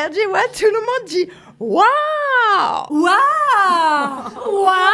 Sergi, ouais, tout le monde dit waouh. Waouh. Waouh.